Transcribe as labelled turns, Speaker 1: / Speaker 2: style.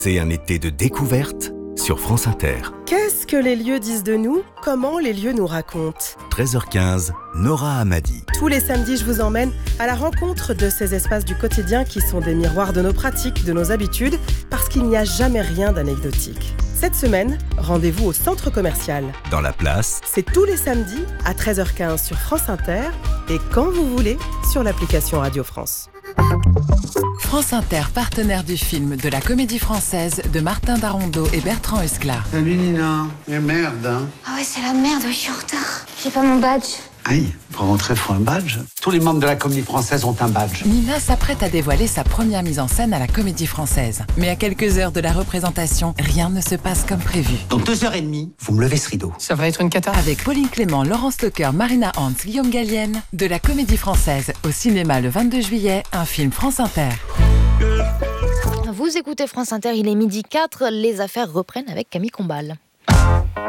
Speaker 1: C'est un été de découverte sur France Inter.
Speaker 2: Qu'est-ce que les lieux disent de nous ? Comment les lieux nous racontent ?
Speaker 1: 13h15, Nora Hamadi.
Speaker 2: Tous les samedis, je vous emmène à la rencontre de ces espaces du quotidien qui sont des miroirs de nos pratiques, de nos habitudes, parce qu'il n'y a jamais rien d'anecdotique. Cette semaine, rendez-vous au centre commercial.
Speaker 1: Dans la place,
Speaker 2: C'est tous les samedis à 13h15 sur France Inter et quand vous voulez sur l'application Radio France.
Speaker 3: France Inter, partenaire du film de la Comédie Française de Martin Darondeau et Bertrand Huskla.
Speaker 4: Salut Nina. Mais merde, hein.
Speaker 5: Ah ouais, c'est la merde, je suis en retard. J'ai pas mon badge.
Speaker 4: Aïe, pour rentrer, faut un badge. Tous les membres de la Comédie Française ont un badge.
Speaker 3: Nina s'apprête à dévoiler sa première mise en scène à la Comédie Française. Mais à quelques heures de la représentation, rien ne se passe comme prévu.
Speaker 4: Dans 2h30, vous me levez ce rideau.
Speaker 6: Ça va être une cata.
Speaker 3: Avec Pauline Clément, Laurence Lecoeur, Marina Hans, Guillaume Gallienne, de la Comédie Française au cinéma le 22 juillet, un film France Inter.
Speaker 5: Vous écoutez France Inter, il est 12h04, les affaires reprennent avec Camille Combal.